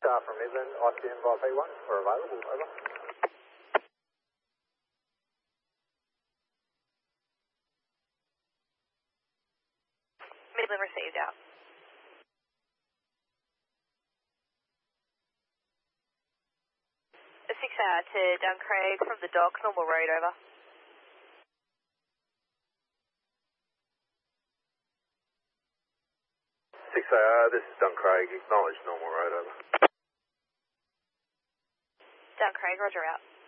from Midland, ICM by P1 are available, over. Midland received, out. A 6 hour to Duncraig from the dock, normal road, over. This is Duncraig, acknowledge normal road, over. Duncraig, roger, out.